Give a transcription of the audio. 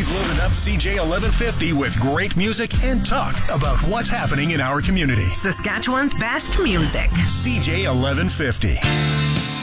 loaded up CJ 1150 with great music and talk about what's happening in our community. Saskatchewan's best music. CJ 1150.